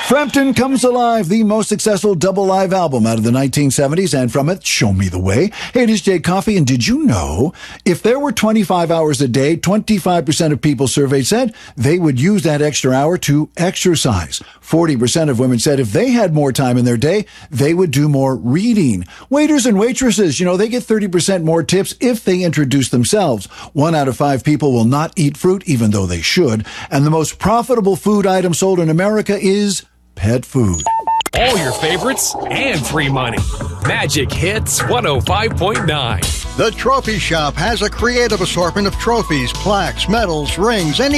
Frampton Comes Alive, the most successful double live album out of the 1970s, and from it, Show Me the Way. Hey, it is Jay Coffey, and did you know if there were 25 hours a day, 25% of people surveyed said they would use that extra hour to exercise. 40% of women said if they had more time in their day, they would do more reading. Waiters and waitresses, they get 30% more tips if they introduce themselves. 1 out of 5 people will not eat fruit, even though they should. And the most profitable food item sold in America is pet food. All your favorites and free money. Magic Hits 105.9. The Trophy Shop has a creative assortment of trophies, plaques, medals, rings, and